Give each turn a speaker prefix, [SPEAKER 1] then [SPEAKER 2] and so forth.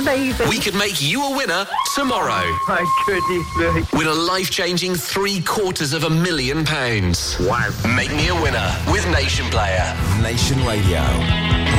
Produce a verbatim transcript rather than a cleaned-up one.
[SPEAKER 1] amazing.
[SPEAKER 2] We could make you a winner tomorrow.
[SPEAKER 1] My goodness me.
[SPEAKER 2] Win a life-changing three quarters of a million pounds.
[SPEAKER 1] Wow.
[SPEAKER 2] Make me a winner with Nation Player.
[SPEAKER 3] Nation Radio.